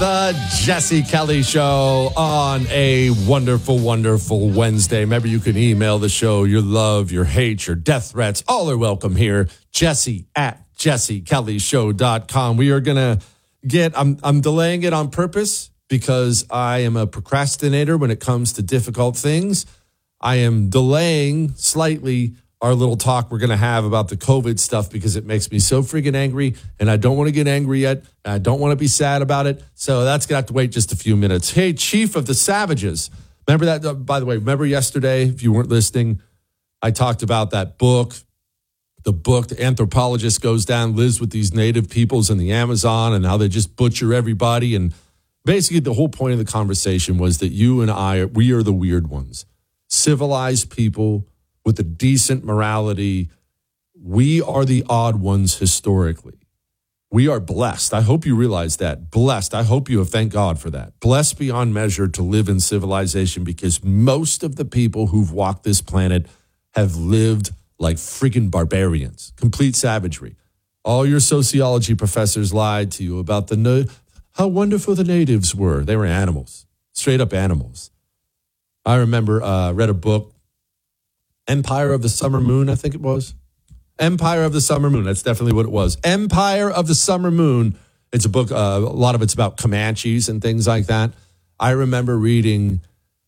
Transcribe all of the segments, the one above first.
the Jesse Kelly Show on a wonderful, wonderful Wednesday. Remember, you can email the show your love, your hate, your death threats. All are welcome here. Jesse at jessekellyshow.com. We are going to I'm delaying it on purpose because I am a procrastinator when it comes to difficult things. I am delaying slightly our little talk we're going to have about the COVID stuff because it makes me so freaking angry, and I don't want to get angry yet. I don't want to be sad about it. So that's going to have to wait just a few minutes. Hey, Chief of the Savages. Remember that? By the way, remember yesterday, if you weren't listening, I talked about that book. The book, the anthropologist goes down, lives with these native peoples in the Amazon, and how they just butcher everybody. And basically the whole point of the conversation was that you and we are the weird ones. Civilized people with a decent morality. We are the odd ones historically. We are blessed. I hope you realize that. Blessed. I hope you have thanked God for that. Blessed beyond measure to live in civilization, because most of the people who've walked this planet have lived like freaking barbarians. Complete savagery. All your sociology professors lied to you about how wonderful the natives were. They were animals. Straight up animals. I remember read a book, Empire of the Summer Moon, I think it was. Empire of the Summer Moon. That's definitely what it was. Empire of the Summer Moon. It's a book, a lot of it's about Comanches and things like that. I remember reading,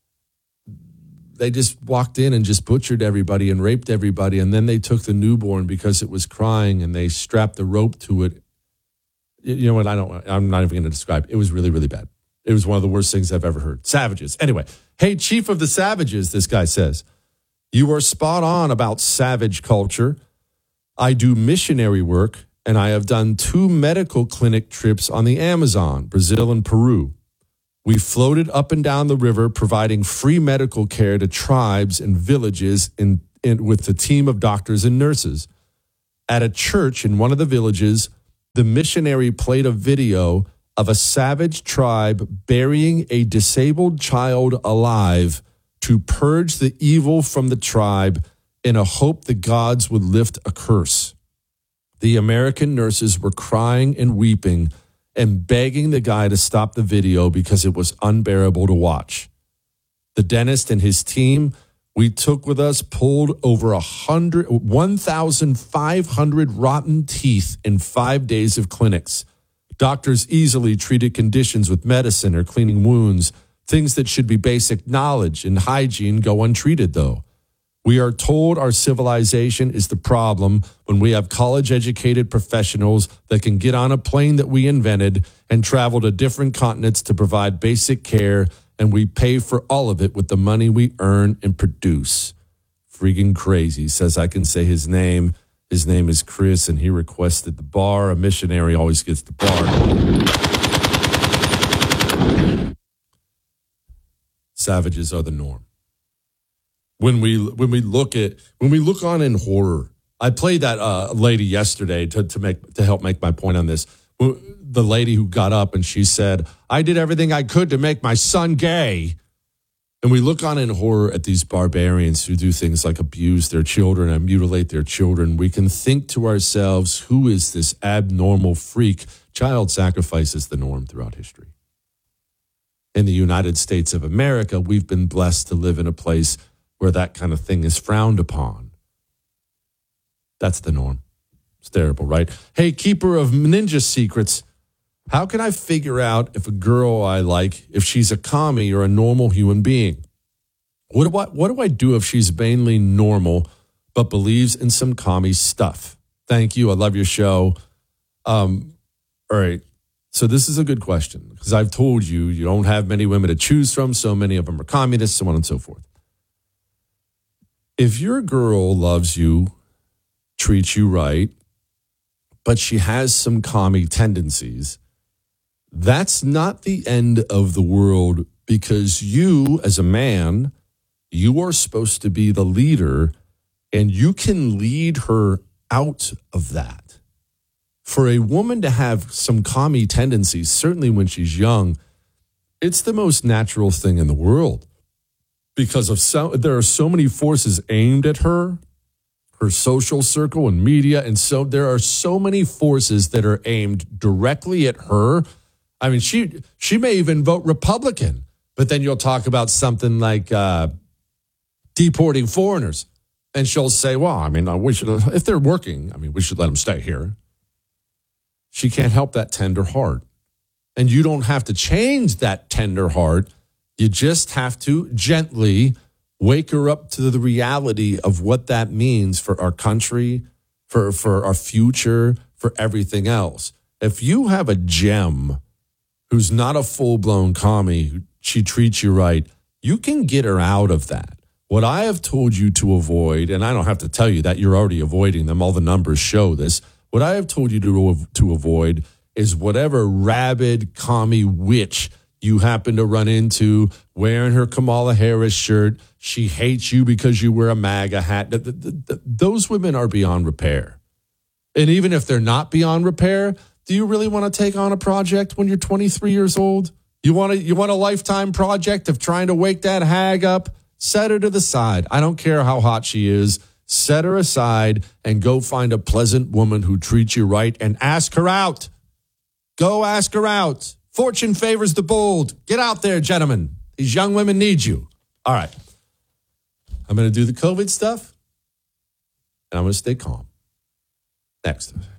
they just walked in and just butchered everybody and raped everybody, and then they took the newborn because it was crying and they strapped the rope to it. You know what? I'm not even going to describe it. It was really, really bad. It was one of the worst things I've ever heard. Savages. Anyway, hey, Chief of the Savages, this guy says, you are spot on about savage culture. I do missionary work, and I have done 2 medical clinic trips on the Amazon, Brazil and Peru. We floated up and down the river, providing free medical care to tribes and villages with the team of doctors and nurses. At a church in one of the villages, the missionary played a video of a savage tribe burying a disabled child alive to purge the evil from the tribe in a hope the gods would lift a curse. The American nurses were crying and weeping and begging the guy to stop the video because it was unbearable to watch. The dentist and his team we took with us pulled over 1,500 rotten teeth in 5 days of clinics. Doctors easily treated conditions with medicine or cleaning wounds. Things that should be basic knowledge and hygiene go untreated, though. We are told our civilization is the problem when we have college-educated professionals that can get on a plane that we invented and travel to different continents to provide basic care, and we pay for all of it with the money we earn and produce. Freaking crazy. Says I can say his name. His name is Chris, and he requested the bar. A missionary always gets the bar. Savages are the norm. When we look on in horror, I played that lady yesterday to help make my point on this. The lady who got up and she said, "I did everything I could to make my son gay." And we look on in horror at these barbarians who do things like abuse their children and mutilate their children. We can think to ourselves, who is this abnormal freak? Child sacrifice is the norm throughout history. In the United States of America, we've been blessed to live in a place where that kind of thing is frowned upon. That's the norm. It's terrible, right? Hey, keeper of ninja secrets, how can I figure out if a girl I like, if she's a commie or a normal human being? What do I do if she's mainly normal but believes in some commie stuff? Thank you. I love your show. All right. So this is a good question because I've told you, you don't have many women to choose from. So many of them are communists, so on and so forth. If your girl loves you, treats you right, but she has some commie tendencies, that's not the end of the world, because you, as a man, you are supposed to be the leader, and you can lead her out of that. For a woman to have some commie tendencies, certainly when she's young, it's the most natural thing in the world, because there are so many forces aimed at her social circle and media, and so there are so many forces that are aimed directly at her. I mean, she may even vote Republican, but then you'll talk about something like deporting foreigners. And she'll say, well, I mean, we should, if they're working, I mean, we should let them stay here. She can't help that tender heart. And you don't have to change that tender heart. You just have to gently wake her up to the reality of what that means for our country, for our future, for everything else. If you have a gem who's not a full-blown commie, she treats you right, you can get her out of that. What I have told you to avoid, and I don't have to tell you that, you're already avoiding them. All the numbers show this. What I have told you to avoid is whatever rabid commie witch you happen to run into wearing her Kamala Harris shirt. She hates you because you wear a MAGA hat. Those women are beyond repair. And even if they're not beyond repair, do you really want to take on a project when you're 23 years old? You want a lifetime project of trying to wake that hag up? Set her to the side. I don't care how hot she is. Set her aside and go find a pleasant woman who treats you right and ask her out. Go ask her out. Fortune favors the bold. Get out there, gentlemen. These young women need you. All right. I'm going to do the COVID stuff, and I'm going to stay calm. Next.